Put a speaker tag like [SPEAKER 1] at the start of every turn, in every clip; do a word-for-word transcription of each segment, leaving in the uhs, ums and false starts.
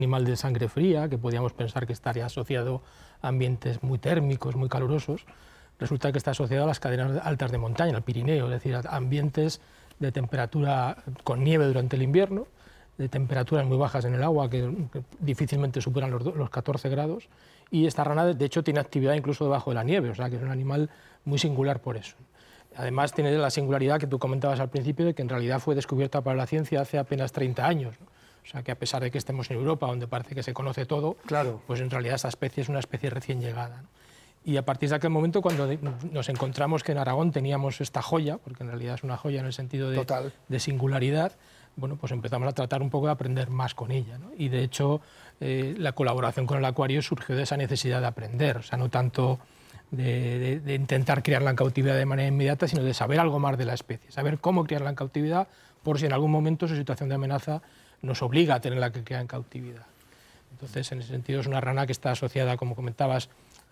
[SPEAKER 1] animal de sangre fría, que podíamos pensar que estaría asociado a ambientes muy térmicos, muy calurosos. Resulta que está asociado a las cadenas altas de montaña, al Pirineo, es decir, a ambientes de temperatura con nieve durante el invierno, de temperaturas muy bajas en el agua, que, que difícilmente superan los, los catorce grados, y esta rana, de hecho, tiene actividad incluso debajo de la nieve, o sea, que es un animal muy singular por eso. Además, tiene la singularidad que tú comentabas al principio, de que en realidad fue descubierta para la ciencia hace apenas treinta años, ¿no? O sea, que a pesar de que estemos en Europa, donde parece que se conoce todo,
[SPEAKER 2] claro,
[SPEAKER 1] pues en realidad esta especie es una especie recién llegada, ¿no? Y a partir de aquel momento, cuando nos encontramos que en Aragón teníamos esta joya, porque en realidad es una joya en el sentido de, de singularidad, bueno, pues empezamos a tratar un poco de aprender más con ella, ¿no? Y de hecho, eh, la colaboración con el acuario surgió de esa necesidad de aprender, o sea, no tanto de, de, de intentar criarla en cautividad de manera inmediata, sino de saber algo más de la especie, saber cómo criarla en cautividad, por si en algún momento su situación de amenaza nos obliga a tenerla que criar en cautividad. Entonces, en ese sentido, es una rana que está asociada, como comentabas,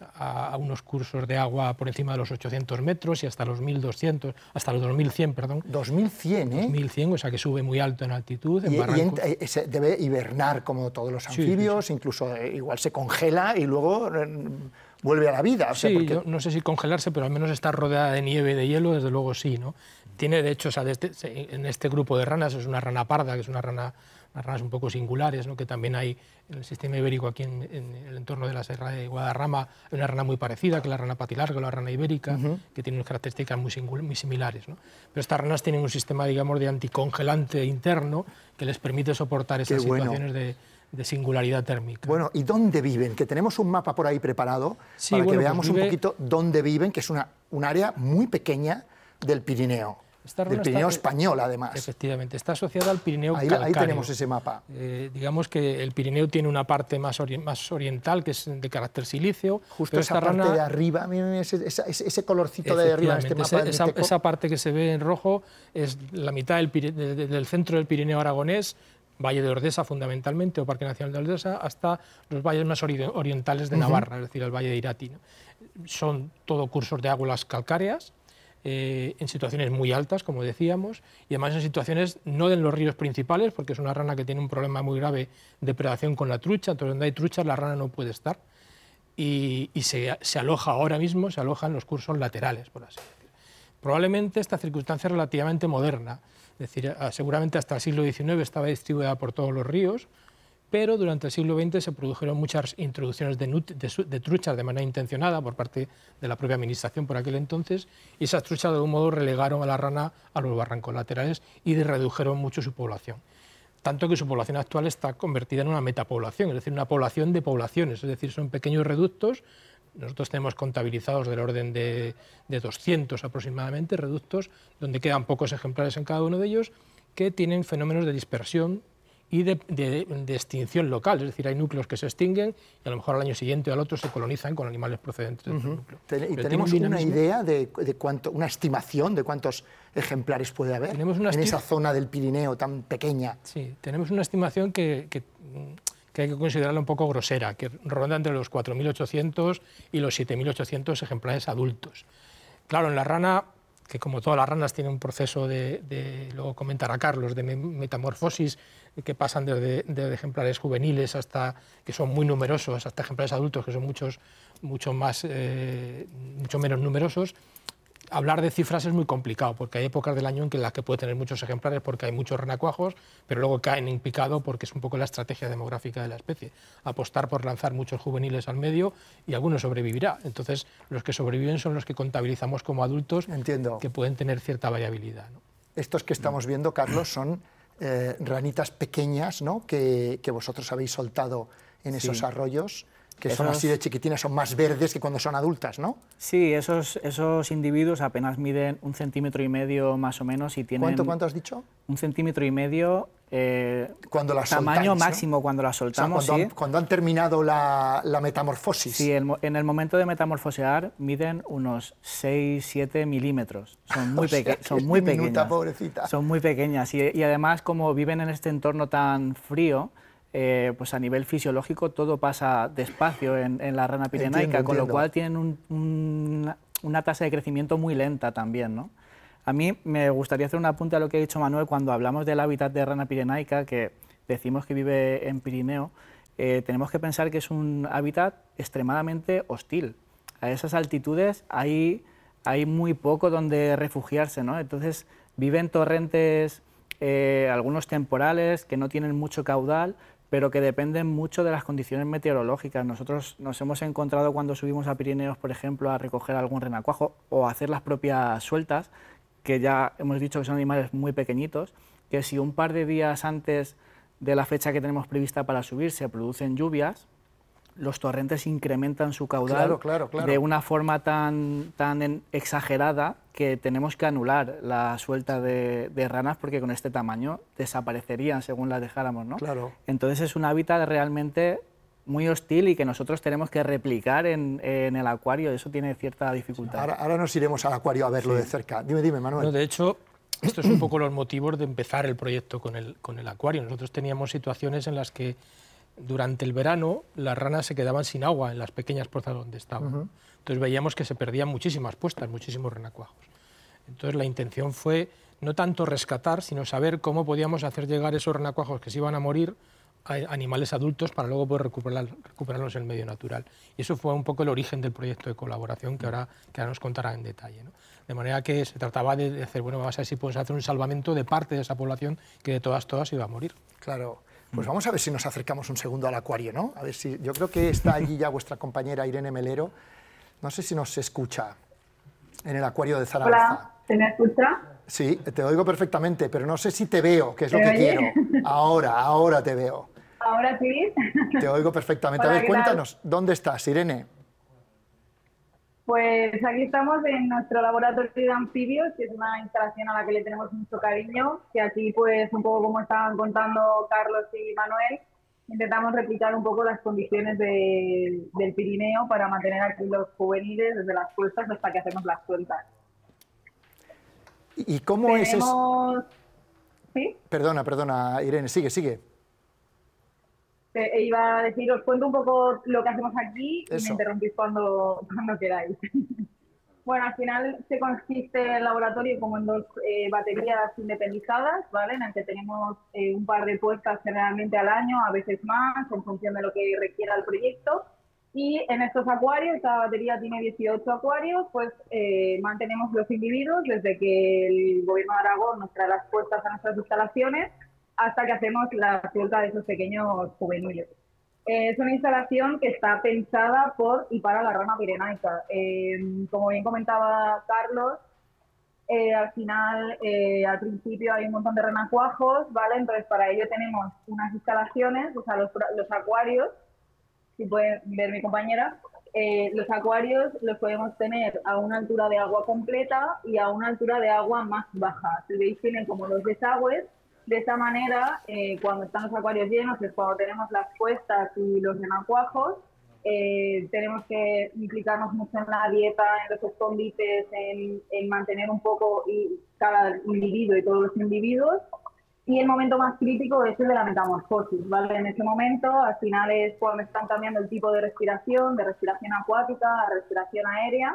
[SPEAKER 1] a unos cursos de agua por encima de los ochocientos metros y hasta los mil doscientos, hasta los dos mil cien, perdón.
[SPEAKER 2] dos mil cien, ¿eh?
[SPEAKER 1] dos mil cien, o sea que sube muy alto en altitud, en
[SPEAKER 2] y,
[SPEAKER 1] barrancos.
[SPEAKER 2] Y en, eh, debe hibernar como todos los anfibios, sí, sí, sí. Incluso eh, igual se congela y luego eh, vuelve a la vida. O sea,
[SPEAKER 1] sí,
[SPEAKER 2] porque...
[SPEAKER 1] yo no sé si congelarse, pero al menos está rodeada de nieve y de hielo, desde luego sí, ¿no? Tiene, de hecho, o sea, de este, en este grupo de ranas, es una rana parda, que es una rana, unas ranas un poco singulares, ¿no? Que también hay en el sistema ibérico, aquí en, en el entorno de la Sierra de Guadarrama, hay una rana muy parecida, que es la rana patilarga, la rana ibérica, uh-huh. que tiene unas características muy, singul muy similares, ¿no? Pero estas ranas tienen un sistema, digamos, de anticongelante interno que les permite soportar esas
[SPEAKER 2] Qué bueno.
[SPEAKER 1] situaciones de, de singularidad térmica.
[SPEAKER 2] Bueno, ¿y dónde viven? Que tenemos un mapa por ahí preparado
[SPEAKER 1] sí,
[SPEAKER 2] para
[SPEAKER 1] bueno,
[SPEAKER 2] que veamos
[SPEAKER 1] pues vive...
[SPEAKER 2] un poquito dónde viven, que es una, un área muy pequeña del Pirineo. Del Pirineo está, español, además.
[SPEAKER 1] Efectivamente, está asociada al Pirineo
[SPEAKER 2] ahí,
[SPEAKER 1] calcáreo.
[SPEAKER 2] Ahí tenemos ese mapa.
[SPEAKER 1] Eh, digamos que el Pirineo tiene una parte más, ori más oriental, que es de carácter silíceo.
[SPEAKER 2] Justo esa parte rana, de arriba, ese, ese, ese colorcito de arriba en este mapa.
[SPEAKER 1] Ese, esa, esa parte que se ve en rojo es la mitad del, de, del centro del Pirineo aragonés, Valle de Ordesa fundamentalmente, o Parque Nacional de Ordesa, hasta los valles más ori orientales de Navarra, uh-huh. es decir, el Valle de Irati, ¿no? Son todo cursos de aguas calcáreas, Eh, en situaciones muy altas, como decíamos, y además en situaciones no en los ríos principales, porque es una rana que tiene un problema muy grave de predación con la trucha, entonces donde hay truchas la rana no puede estar, y, y se, se aloja ahora mismo, se aloja en los cursos laterales, por así decirlo. Probablemente esta circunstancia es relativamente moderna, es decir, seguramente hasta el siglo diecinueve estaba distribuida por todos los ríos, pero durante el siglo veinte se produjeron muchas introducciones de, de, de truchas de manera intencionada por parte de la propia administración por aquel entonces, y esas truchas de algún modo relegaron a la rana a los barrancos laterales y redujeron mucho su población. Tanto que su población actual está convertida en una metapoblación, es decir, una población de poblaciones, es decir, son pequeños reductos. Nosotros tenemos contabilizados del orden de, de doscientos aproximadamente reductos, donde quedan pocos ejemplares en cada uno de ellos, que tienen fenómenos de dispersión y de, de, de extinción local, es decir, hay núcleos que se extinguen y a lo mejor al año siguiente o al otro se colonizan con animales procedentes de uh-huh. núcleo.
[SPEAKER 2] ¿Y tenemos un una idea de, de cuánto, una estimación de cuántos ejemplares puede haber
[SPEAKER 1] tenemos una
[SPEAKER 2] en esa zona del Pirineo tan pequeña?
[SPEAKER 1] Sí, tenemos una estimación que, que, que hay que considerarla un poco grosera, que ronda entre los cuatro mil ochocientos y los siete mil ochocientos ejemplares adultos. Claro, en la rana, que como todas las ranas tiene un proceso de, de luego comentará Carlos, de metamorfosis, que pasan desde, desde ejemplares juveniles hasta, que son muy numerosos, hasta ejemplares adultos, que son muchos, mucho, más, eh, mucho menos numerosos. Hablar de cifras es muy complicado, porque hay épocas del año en las que puede tener muchos ejemplares porque hay muchos renacuajos, pero luego caen en picado porque es un poco la estrategia demográfica de la especie. Apostar por lanzar muchos juveniles al medio y algunos sobrevivirá. Entonces, los que sobreviven son los que contabilizamos como adultos.
[SPEAKER 2] Entiendo.
[SPEAKER 1] Que pueden tener cierta variabilidad, ¿no?
[SPEAKER 2] Estos que estamos viendo, Carlos, son eh, ranitas pequeñas, ¿no? que, que vosotros habéis soltado en esos sí. arroyos, que esos... son así de chiquitinas, son más verdes que cuando son adultas, ¿no?
[SPEAKER 3] Sí, esos, esos individuos apenas miden un centímetro y medio más o menos y tienen...
[SPEAKER 2] ¿Cuánto, cuánto has dicho?
[SPEAKER 3] Un centímetro y medio, eh,
[SPEAKER 2] cuando las
[SPEAKER 3] tamaño
[SPEAKER 2] soltáis,
[SPEAKER 3] máximo, ¿no? Cuando las soltamos,
[SPEAKER 2] o sea, cuando,
[SPEAKER 3] sí.
[SPEAKER 2] han, cuando han terminado la, la metamorfosis.
[SPEAKER 3] Sí, el, en el momento de metamorfosear miden unos seis siete milímetros, son muy, peque sea, son muy
[SPEAKER 2] diminuta,
[SPEAKER 3] pequeñas.
[SPEAKER 2] Pobrecita.
[SPEAKER 3] Son muy pequeñas y, y además como viven en este entorno tan frío, Eh, pues a nivel fisiológico todo pasa despacio en, en la rana pirenaica,
[SPEAKER 2] entiendo,
[SPEAKER 3] con
[SPEAKER 2] entiendo.
[SPEAKER 3] lo cual tienen un, un, una tasa de crecimiento muy lenta también, ¿no? A mí me gustaría hacer un apunte a lo que ha dicho Manuel cuando hablamos del hábitat de rana pirenaica, que decimos que vive en Pirineo. eh, tenemos que pensar que es un hábitat extremadamente hostil. A esas altitudes hay, hay muy poco donde refugiarse, ¿no? Entonces viven torrentes, eh, algunos temporales, que no tienen mucho caudal, pero que dependen mucho de las condiciones meteorológicas. Nosotros nos hemos encontrado cuando subimos a Pirineos, por ejemplo, a recoger algún renacuajo o a hacer las propias sueltas, que ya hemos dicho que son animales muy pequeñitos, que si un par de días antes de la fecha que tenemos prevista para subir se producen lluvias, los torrentes incrementan su caudal
[SPEAKER 2] claro, claro, claro.
[SPEAKER 3] de una forma tan, tan exagerada que tenemos que anular la suelta de, de ranas porque con este tamaño desaparecerían según las dejáramos, ¿no?
[SPEAKER 2] Claro.
[SPEAKER 3] Entonces es un hábitat realmente muy hostil y que nosotros tenemos que replicar en, en el acuario, eso tiene cierta dificultad.
[SPEAKER 2] Ahora, ahora nos iremos al acuario a verlo sí. de cerca. Dime, dime, Manuel.
[SPEAKER 1] No, de hecho, esto es un poco los motivos de empezar el proyecto con el, con el acuario. Nosotros teníamos situaciones en las que durante el verano las ranas se quedaban sin agua en las pequeñas pozas donde estaban. Uh-huh. Entonces veíamos que se perdían muchísimas puestas, muchísimos renacuajos. Entonces la intención fue no tanto rescatar, sino saber cómo podíamos hacer llegar esos renacuajos que se iban a morir a animales adultos para luego poder recuperar, recuperarlos en el medio natural. Y eso fue un poco el origen del proyecto de colaboración que ahora, que ahora nos contará en detalle, ¿no? De manera que se trataba de, de hacer, bueno, vamos a ver si podemos hacer un salvamento de parte de esa población que de todas, todas iba a morir.
[SPEAKER 2] Claro. Pues vamos a ver si nos acercamos un segundo al acuario, ¿no? A ver si, yo creo que está allí ya vuestra compañera Irene Melero. No sé si nos escucha en el acuario de Zaragoza.
[SPEAKER 4] Hola, ¿se me escucha?
[SPEAKER 2] Sí, te oigo perfectamente, pero no sé si te veo, que es lo que quiero. Ahora, ahora te veo.
[SPEAKER 4] ¿Ahora sí?
[SPEAKER 2] Te oigo perfectamente.
[SPEAKER 4] Hola,
[SPEAKER 2] a ver, cuéntanos, tal? ¿Dónde estás, Irene?
[SPEAKER 4] Pues aquí estamos en nuestro laboratorio de anfibios, que es una instalación a la que le tenemos mucho cariño, que aquí, pues, un poco como estaban contando Carlos y Manuel, intentamos replicar un poco las condiciones de, del Pirineo para mantener aquí los juveniles desde las puestas hasta que hacemos las sueltas.
[SPEAKER 2] ¿Y cómo
[SPEAKER 4] Tenemos...
[SPEAKER 2] es eso?
[SPEAKER 4] ¿Sí?
[SPEAKER 2] Perdona, perdona, Irene, sigue, sigue.
[SPEAKER 4] Te iba a decir, os cuento un poco lo que hacemos aquí y
[SPEAKER 2] Eso.
[SPEAKER 4] me interrumpís cuando, cuando queráis. Bueno, al final se consiste el laboratorio como en dos eh, baterías independizadas, ¿vale? En el que tenemos eh, un par de puestas generalmente al año, a veces más, en función de lo que requiera el proyecto. Y en estos acuarios, cada batería tiene dieciocho acuarios, pues eh, mantenemos los individuos desde que el Gobierno de Aragón nos trae las puestas a nuestras instalaciones hasta que hacemos la suelta de esos pequeños juveniles. Eh, es una instalación que está pensada por y para la rana pirenaica. Eh, como bien comentaba Carlos, eh, al final, eh, al principio hay un montón de renacuajos, ¿vale? Entonces, para ello tenemos unas instalaciones, o sea, los, los acuarios, si puede ver mi compañera, eh, los acuarios los podemos tener a una altura de agua completa y a una altura de agua más baja. Si veis, tienen como los desagües. De esta manera, eh, cuando están los acuarios llenos, es cuando tenemos las puestas y los renacuajos, eh, tenemos que implicarnos mucho en la dieta, en los escondites, en, en mantener un poco y cada individuo y todos los individuos. Y el momento más crítico es el de la metamorfosis, ¿vale? En ese momento, al final es cuando están cambiando el tipo de respiración, de respiración acuática a respiración aérea.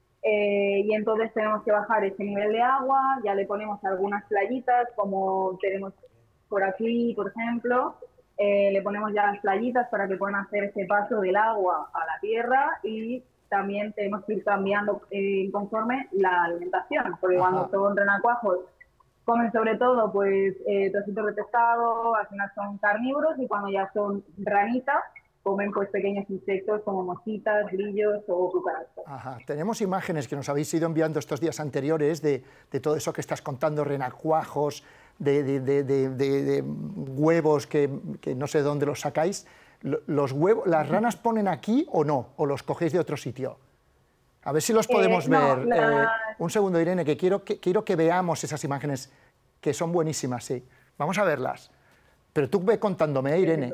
[SPEAKER 4] Eh, y entonces tenemos que bajar ese nivel de agua, ya le ponemos algunas playitas, como tenemos por aquí, por ejemplo, eh, le ponemos ya las playitas para que puedan hacer ese paso del agua a la tierra y también tenemos que ir cambiando eh, conforme la alimentación, porque Ajá. cuando son renacuajos comen sobre todo pues eh, trocitos de pescado, al final son carnívoros y cuando ya son ranitas, comen pues pequeños insectos como mosquitas, grillos o cucarachas.
[SPEAKER 2] Ajá. Tenemos imágenes que nos habéis ido enviando estos días anteriores de, de todo eso que estás contando, renacuajos, de, de, de, de, de, de huevos que, que no sé de dónde los sacáis. Los huevos, ¿las ranas ponen aquí o no? ¿O los cogéis de otro sitio? A ver si los podemos eh, no, ver. La... Eh, un segundo, Irene, que quiero, que quiero que veamos esas imágenes, que son buenísimas, sí. Vamos a verlas. Pero tú ve contándome, ¿eh, Irene?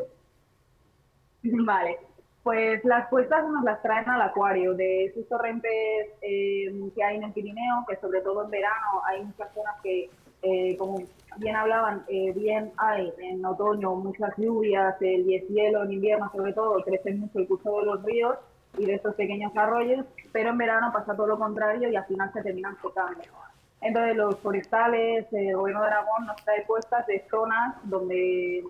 [SPEAKER 4] Vale, pues las puestas nos las traen al acuario de esos torrentes eh, que hay en el Pirineo, que sobre todo en verano hay muchas zonas que, eh, como bien hablaban, eh, bien hay en otoño muchas lluvias, el deshielo, en invierno sobre todo, crece mucho el curso de los ríos y de estos pequeños arroyos, pero en verano pasa todo lo contrario y al final se terminan secando. Entonces los forestales, el Gobierno de Aragón nos trae puestas de zonas donde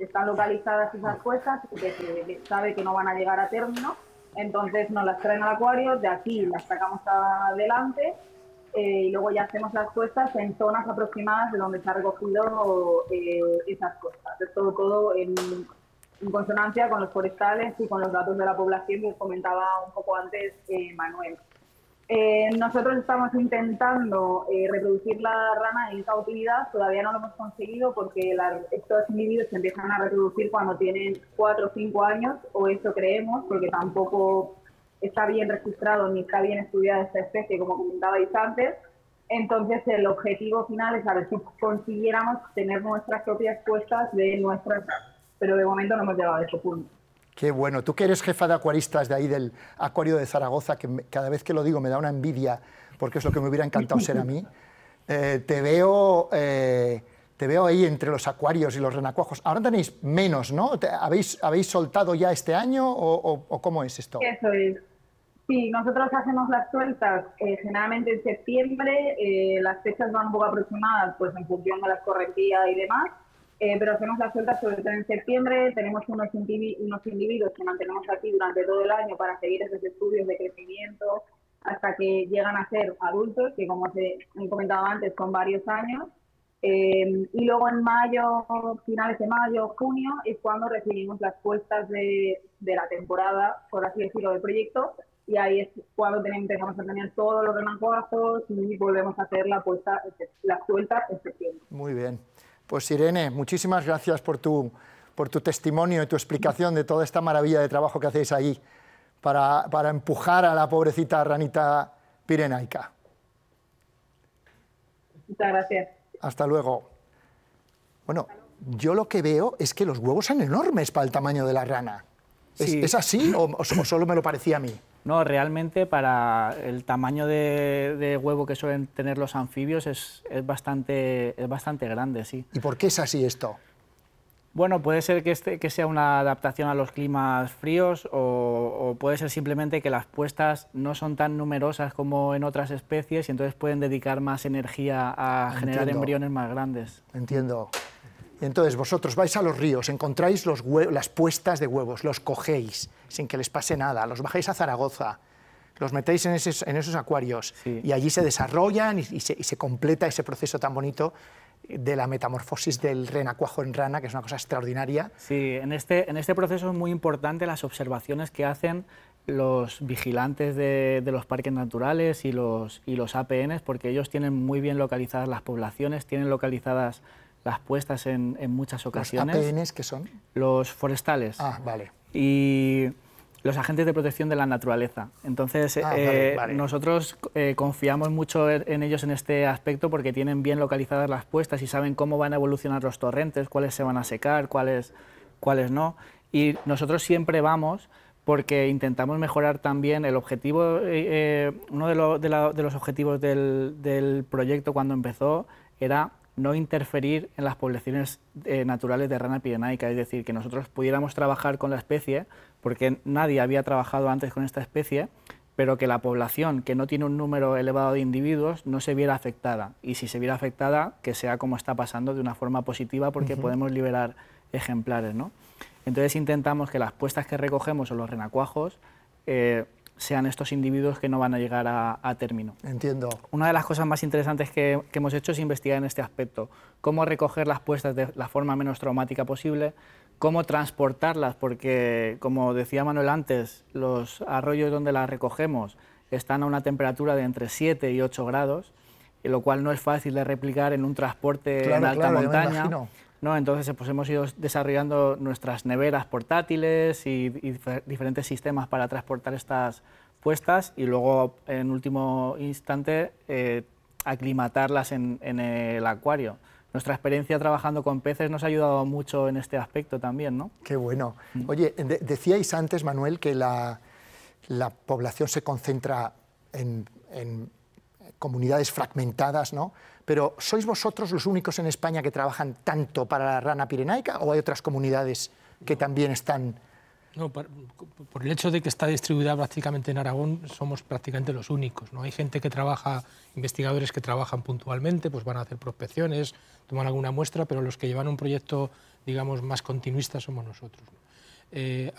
[SPEAKER 4] están localizadas esas puestas y que se sabe que no van a llegar a término, entonces nos las traen al acuario, de aquí las sacamos adelante eh, y luego ya hacemos las puestas en zonas aproximadas de donde se ha recogido eh, esas puestas. Es todo, todo en, en consonancia con los forestales y con los datos de la población que comentaba un poco antes eh, Manuel. Eh, nosotros estamos intentando eh, reproducir la rana en cautividad, todavía no lo hemos conseguido porque la, estos individuos se empiezan a reproducir cuando tienen cuatro o cinco años, o eso creemos, porque tampoco está bien registrado ni está bien estudiada esta especie, como comentabais antes. Entonces el objetivo final es a ver si consiguiéramos tener nuestras propias puestas de nuestras ranas, pero de momento no hemos llegado a ese punto.
[SPEAKER 2] Qué bueno. Tú que eres jefa de acuaristas de ahí del Acuario de Zaragoza, que me, cada vez que lo digo me da una envidia, porque es lo que me hubiera encantado ser a mí, eh, te, veo, eh, te veo ahí entre los acuarios y los renacuajos. Ahora tenéis menos, ¿no? ¿Habéis, habéis soltado ya este año o, o, o cómo es esto?
[SPEAKER 4] Eso es. Sí, nosotros hacemos las sueltas eh, generalmente en septiembre, eh, las fechas van un poco aproximadas pues en función de las correntías y demás. Eh, pero hacemos las sueltas sobre todo en septiembre, tenemos unos, individu unos individuos que mantenemos aquí durante todo el año para seguir esos estudios de crecimiento hasta que llegan a ser adultos, que como se he comentado antes son varios años. Eh, y luego en mayo, finales de mayo, junio, es cuando recibimos las puestas de, de la temporada, por así decirlo, del proyecto, y ahí es cuando tenemos, empezamos a tener todos los renacuajos y volvemos a hacer la puesta, la suelta en septiembre.
[SPEAKER 2] Muy bien. Pues Irene, muchísimas gracias por tu, por tu testimonio y tu explicación de toda esta maravilla de trabajo que hacéis ahí para, para empujar a la pobrecita ranita pirenaica.
[SPEAKER 4] Muchas gracias.
[SPEAKER 2] Hasta luego. Bueno, yo lo que veo es que los huevos son enormes para el tamaño de la rana. ¿Es,
[SPEAKER 3] Sí.
[SPEAKER 2] ¿es así o, o solo me lo parecía a mí?
[SPEAKER 3] No, realmente para el tamaño de, de huevo que suelen tener los anfibios es, es, bastante, es bastante grande, sí.
[SPEAKER 2] ¿Y por qué es así esto?
[SPEAKER 3] Bueno, puede ser que, este, que sea una adaptación a los climas fríos o, o puede ser simplemente que las puestas no son tan numerosas como en otras especies y entonces pueden dedicar más energía a
[SPEAKER 2] Entiendo.
[SPEAKER 3] generar embriones más grandes.
[SPEAKER 2] Entiendo. Y entonces vosotros vais a los ríos, encontráis los las puestas de huevos, los cogéis sin que les pase nada, los bajáis a Zaragoza, los metéis en esos, en esos acuarios
[SPEAKER 3] Sí.
[SPEAKER 2] y allí se desarrollan y, y, se, y se completa ese proceso tan bonito de la metamorfosis del renacuajo en rana, que es una cosa extraordinaria.
[SPEAKER 3] Sí, en este, en este proceso es muy importante las observaciones que hacen los vigilantes de, de los parques naturales y los, y los A P Ns, porque ellos tienen muy bien localizadas las poblaciones, tienen localizadas las puestas en, en muchas ocasiones.
[SPEAKER 2] ¿Los A P Ns qué son?
[SPEAKER 3] Los forestales.
[SPEAKER 2] Ah, vale.
[SPEAKER 3] Y los agentes de protección de la naturaleza. Entonces,
[SPEAKER 2] Ah,
[SPEAKER 3] eh,
[SPEAKER 2] vale, vale.
[SPEAKER 3] nosotros eh, confiamos mucho en, en ellos en este aspecto porque tienen bien localizadas las puestas y saben cómo van a evolucionar los torrentes, cuáles se van a secar, cuáles, cuáles no. Y nosotros siempre vamos porque intentamos mejorar también el objetivo, eh, uno de, lo, de, la, de los objetivos del, del proyecto cuando empezó era no interferir en las poblaciones eh, naturales de rana pirenaica, es decir, que nosotros pudiéramos trabajar con la especie, porque nadie había trabajado antes con esta especie, pero que la población que no tiene un número elevado de individuos no se viera afectada, y si se viera afectada, que sea como está pasando, de una forma positiva, porque uh-huh. podemos liberar ejemplares, ¿no? Entonces intentamos que las puestas que recogemos o los renacuajos eh, sean estos individuos que no van a llegar a, a término.
[SPEAKER 2] Entiendo.
[SPEAKER 3] Una de las cosas más interesantes que, que hemos hecho es investigar en este aspecto, cómo recoger las puestas de la forma menos traumática posible, cómo transportarlas, porque como decía Manuel antes, los arroyos donde las recogemos están a una temperatura de entre siete y ocho grados, y lo cual no es fácil de replicar en un transporte
[SPEAKER 2] claro,
[SPEAKER 3] en alta
[SPEAKER 2] claro,
[SPEAKER 3] montaña. ¿No? Entonces pues hemos ido desarrollando nuestras neveras portátiles y, y diferentes sistemas para transportar estas puestas y luego en último instante eh, aclimatarlas en, en el acuario. Nuestra experiencia trabajando con peces nos ha ayudado mucho en este aspecto también, ¿no?
[SPEAKER 2] Qué bueno. Oye, de decíais antes, Manuel, que la, la población se concentra en, en comunidades fragmentadas, ¿no? Pero ¿sois vosotros los únicos en España que trabajan tanto para la rana pirenaica o hay otras comunidades que también están...?
[SPEAKER 1] No, por, por el hecho de que está distribuida prácticamente en Aragón, somos prácticamente los únicos, ¿no? Hay gente que trabaja, investigadores que trabajan puntualmente, pues van a hacer prospecciones, toman alguna muestra, pero los que llevan un proyecto digamos, más continuistas somos nosotros, ¿no? Eh,